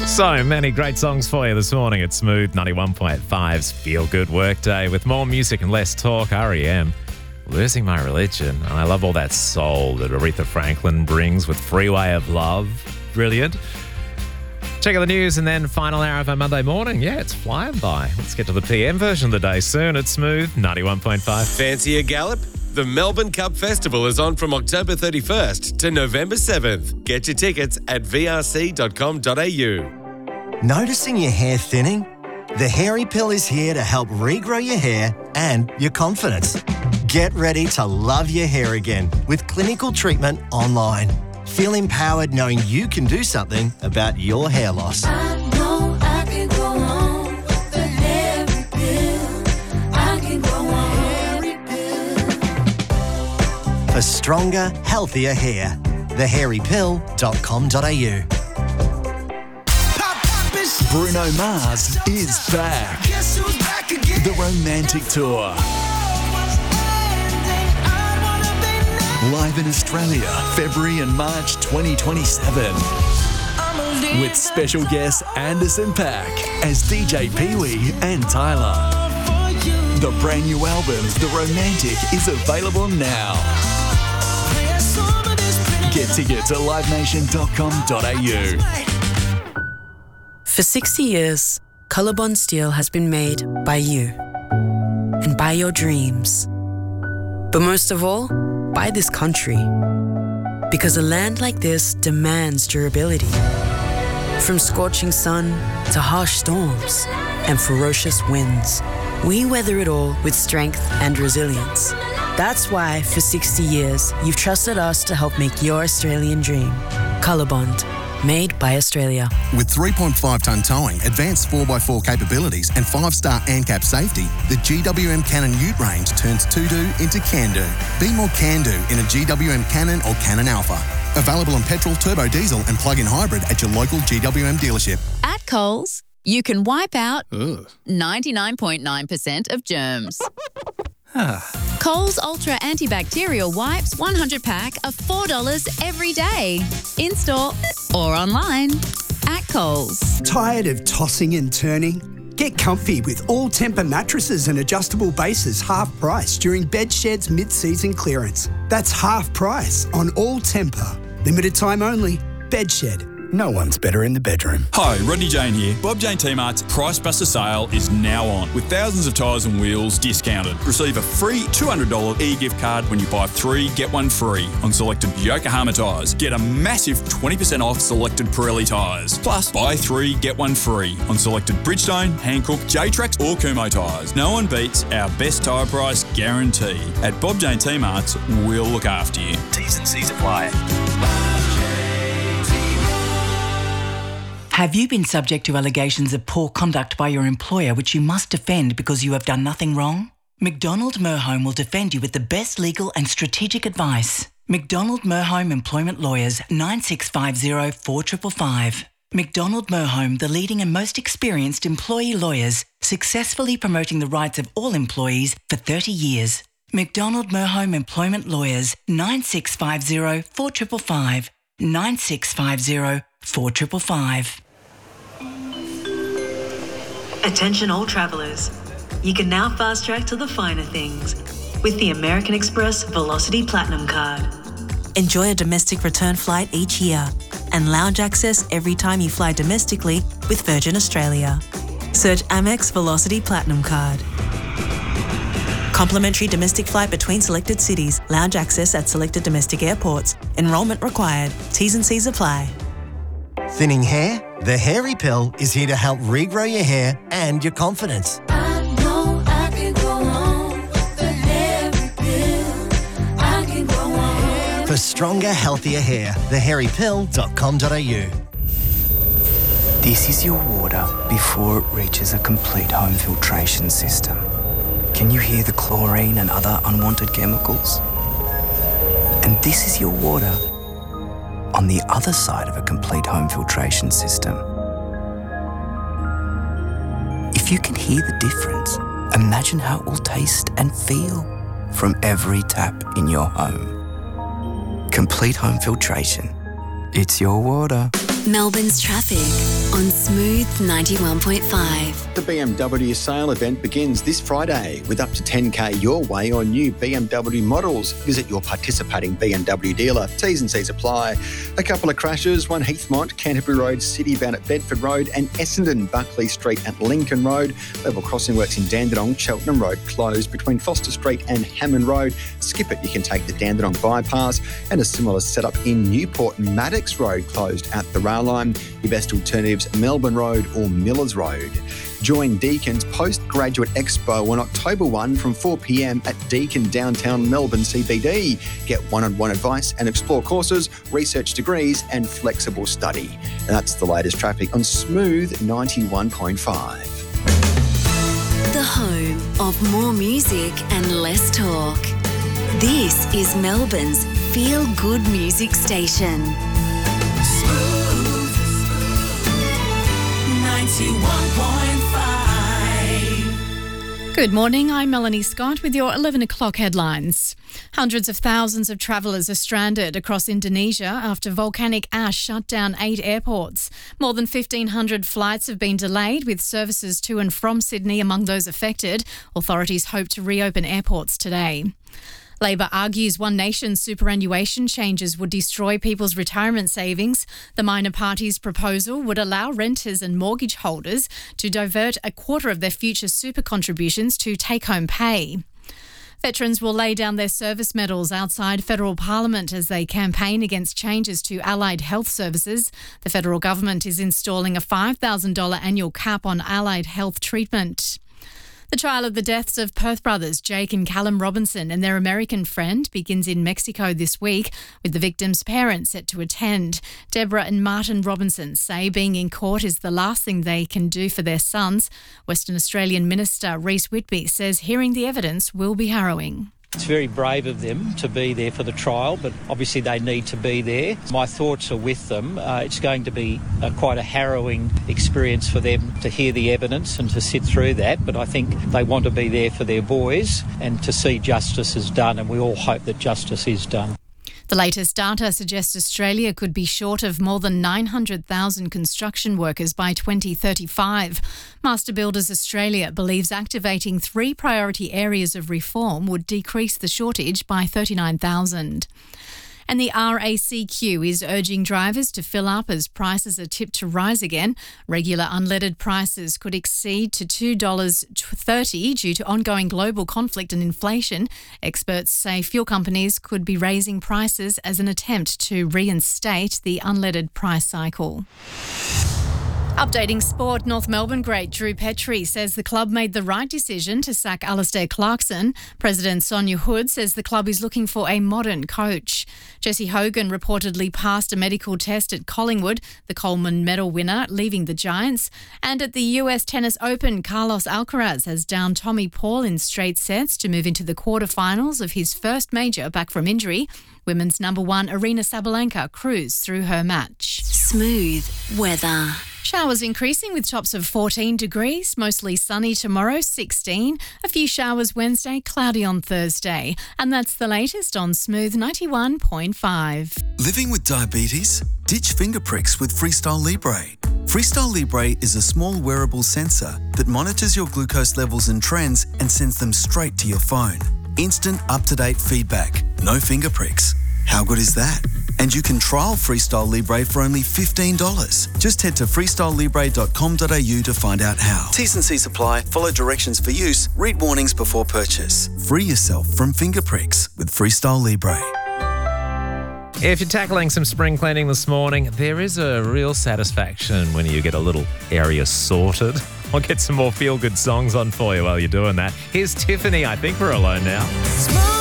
So many great songs for you this morning at Smooth 91.5's Feel Good Workday with more music and less talk. R.E.M. Losing My Religion. And I love all that soul that Aretha Franklin brings with Freeway of Love. Brilliant. Check out the news and then final hour of our Monday morning. Yeah, it's flying by. Let's get to the PM version of the day soon at Smooth 91.5. Fancy a gallop? The Melbourne Cup Festival is on from October 31st to November 7th. Get your tickets at vrc.com.au. Noticing your hair thinning? The Hairy Pill is here to help regrow your hair and your confidence. Get ready to love your hair again with clinical treatment online. Feel empowered knowing you can do something about your hair loss. I know I can go on with the Hairy Pill. I can go on Hairy Pill. For stronger, healthier hair. thehairypill.com.au. Bruno Mars is back. The Romantic Tour. Live in Australia, February and March 2027. With special guests Anderson .Paak as DJ Pee-wee and Tyler. The brand new album, The Romantic, is available now. Get tickets at livenation.com.au. For 60 years, Colorbond Steel has been made by you and by your dreams. But most of all, by this country. Because a land like this demands durability. From scorching sun to harsh storms and ferocious winds, we weather it all with strength and resilience. That's why, for 60 years, you've trusted us to help make your Australian dream. Colorbond. Made by Australia. With 3.5-tonne towing, advanced 4x4 capabilities and 5-star ANCAP safety, the GWM Cannon Ute range turns to-do into can-do. Be more can-do in a GWM Cannon or Cannon Alpha. Available on petrol, turbo diesel and plug-in hybrid at your local GWM dealership. At Coles, you can wipe out 99.9% of germs. Coles Ultra Antibacterial Wipes 100-pack are $4 every day. In-store or online at Coles. Tired of tossing and turning? Get comfy with All Temper mattresses and adjustable bases half price during Bedshed's mid-season clearance. That's half price on All Temper. Limited time only. Bedshed. No one's better in the bedroom. Hi, Rodney Jane here. Bob Jane T-Mart's Price Buster sale is now on with thousands of tyres and wheels discounted. Receive a free $200 e-gift card when you buy 3, get 1 free on selected Yokohama tyres. Get a massive 20% off selected Pirelli tyres. Plus, buy 3, get 1 free on selected Bridgestone, Hankook, J-Trax or Kumho tyres. No one beats our best tyre price guarantee. At Bob Jane T-Mart's, we'll look after you. T's and C's apply. Have you been subject to allegations of poor conduct by your employer which you must defend because you have done nothing wrong? McDonald Merhome will defend you with the best legal and strategic advice. McDonald Merhome Employment Lawyers 9650 4555. McDonald Merhome, the leading and most experienced employee lawyers, successfully promoting the rights of all employees for 30 years. McDonald Merhome Employment Lawyers 9650 4555. 9650 4555. Attention all travellers. You can now fast track to the finer things with the American Express Velocity Platinum Card. Enjoy a domestic return flight each year and lounge access every time you fly domestically with Virgin Australia. Search Amex Velocity Platinum Card. Complimentary domestic flight between selected cities. Lounge access at selected domestic airports. Enrolment required. T's and C's apply. Thinning hair? The Hairy Pill is here to help regrow your hair and your confidence. I know I can go on with the Hairy Pill. I can go on. For stronger, healthier hair, thehairypill.com.au. This is your water before it reaches a complete home filtration system. Can you hear the chlorine and other unwanted chemicals? And this is your water on the other side of a complete home filtration system. If you can hear the difference, imagine how it will taste and feel from every tap in your home. Complete home filtration. It's your water. Melbourne's traffic on Smooth 91.5. The BMW sale event begins this Friday with up to 10k your way on new BMW models. Visit your participating BMW dealer. T's and C's apply. A couple of crashes, one Heathmont, Canterbury Road, Citybound at Bedford Road and Essendon, Buckley Street at Lincoln Road. Level crossing works in Dandenong, Cheltenham Road closed between Foster Street and Hammond Road. Skip it, you can take the Dandenong bypass, and a similar setup in Newport, Maddox Road closed at the rail line. Your best alternatives, Melbourne Road or Millers Road. Join Deacon's Postgraduate Expo on October 1 from 4 p.m. at Deakin Downtown Melbourne CBD. Get one-on-one advice and explore courses, research degrees and flexible study. And that's the latest traffic on Smooth 91.5. The home of more music and less talk. This is Melbourne's feel-good music station. Smooth 91.5. Good morning, I'm Melanie Scott with your 11 o'clock headlines. Hundreds of thousands of travellers are stranded across Indonesia after volcanic ash shut down 8 airports. More than 1,500 flights have been delayed, with services to and from Sydney among those affected. Authorities hope to reopen airports today. Labor argues One Nation's superannuation changes would destroy people's retirement savings. The minor party's proposal would allow renters and mortgage holders to divert a quarter of their future super contributions to take-home pay. Veterans will lay down their service medals outside federal parliament as they campaign against changes to allied health services. The federal government is installing a $5,000 annual cap on allied health treatment. The trial of the deaths of Perth brothers Jake and Callum Robinson and their American friend begins in Mexico this week, with the victims' parents set to attend. Deborah and Martin Robinson say being in court is the last thing they can do for their sons. Western Australian Minister Reece Whitby says hearing the evidence will be harrowing. It's very brave of them to be there for the trial, but obviously they need to be there. My thoughts are with them. It's going to be quite a harrowing experience for them to hear the evidence and to sit through that, but I think they want to be there for their boys and to see justice is done, and we all hope that justice is done. The latest data suggests Australia could be short of more than 900,000 construction workers by 2035. Master Builders Australia believes activating 3 priority areas of reform would decrease the shortage by 39,000. And the RACQ is urging drivers to fill up as prices are tipped to rise again. Regular unleaded prices could exceed to $2.30 due to ongoing global conflict and inflation. Experts say fuel companies could be raising prices as an attempt to reinstate the unleaded price cycle. Updating sport, North Melbourne great Drew Petrie says the club made the right decision to sack Alistair Clarkson. President Sonia Hood says the club is looking for a modern coach. Jesse Hogan reportedly passed a medical test at Collingwood, the Coleman Medal winner, leaving the Giants. And at the US Tennis Open, Carlos Alcaraz has downed Tommy Paul in straight sets to move into the quarterfinals of his first major back from injury. Women's number 1 Aryna Sabalenka cruised through her match. Smooth weather. Showers increasing with tops of 14 degrees, mostly sunny tomorrow, 16. A few showers Wednesday, cloudy on Thursday. And that's the latest on Smooth 91.5. Living with diabetes? Ditch finger pricks with Freestyle Libre. Freestyle Libre is a small wearable sensor that monitors your glucose levels and trends and sends them straight to your phone. Instant, up-to-date feedback. No finger pricks. How good is that? And you can trial Freestyle Libre for only $15. Just head to freestylelibre.com.au to find out how. T's and C's apply. Follow directions for use. Read warnings before purchase. Free yourself from finger pricks with Freestyle Libre. If you're tackling some spring cleaning this morning, there is a real satisfaction when you get a little area sorted. I'll get some more feel-good songs on for you while you're doing that. Here's Tiffany, I Think We're Alone Now.